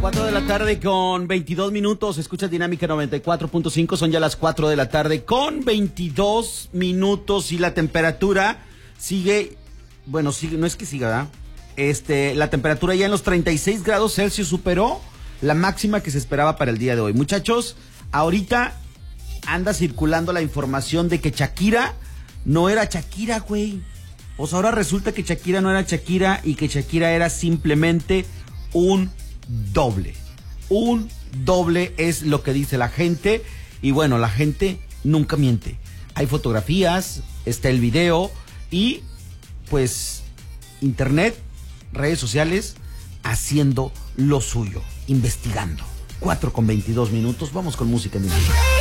4 de la tarde con 22 minutos, escucha Dinámica 94.5, son ya las 4 de la tarde con 22 minutos y la temperatura sigue, bueno, sigue, no es que siga, ¿verdad? La temperatura ya en los 36 grados Celsius superó la máxima que se esperaba para el día de hoy. Muchachos, ahorita anda circulando la información de que Shakira no era Shakira, güey. Pues ahora resulta que Shakira no era Shakira y que Shakira era simplemente un doble. Un doble es lo que dice la gente. Y bueno, la gente nunca miente. Hay fotografías, está el video y pues internet, redes sociales haciendo lo suyo, investigando. 4 con 22 minutos, vamos con música en el día.